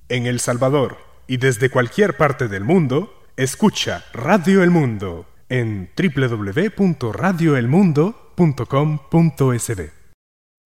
En El Salvador y desde cualquier parte del mundo, escucha Radio El Mundo en www.radioelmundo.com.sb.